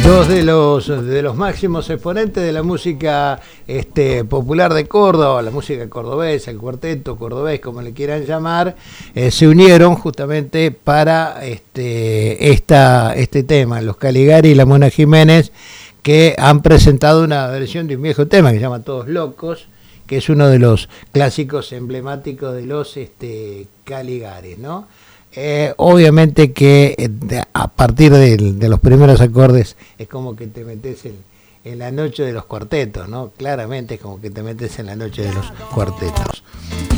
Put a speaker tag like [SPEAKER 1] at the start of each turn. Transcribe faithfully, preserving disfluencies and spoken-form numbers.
[SPEAKER 1] Dos de los, de los máximos exponentes de la música este, popular de Córdoba, la música cordobesa, el cuarteto cordobés, como le quieran llamar, eh, se unieron justamente para este, esta, este tema, los Caligari y la Mona Jiménez, que han presentado una versión de un viejo tema que se llama Todos Locos, que es uno de los clásicos emblemáticos de los este, Caligaris, ¿no? Eh, obviamente que eh, de, a partir de, de los primeros acordes es como que te metes en, en la noche de los cuartetos, ¿no? Claramente es como que te metes en la noche de los cuartetos.